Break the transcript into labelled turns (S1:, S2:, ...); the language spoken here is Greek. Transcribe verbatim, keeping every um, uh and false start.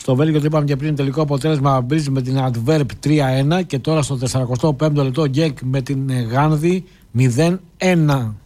S1: Στο Βέλγιο, το είπαμε και πριν, τελικό αποτέλεσμα Μπρίζ με την Αντβέρπ τρία ένα και τώρα στο σαράντα πέμπτο λεπτό Γκέκ με την Γάνδη μηδέν ένα.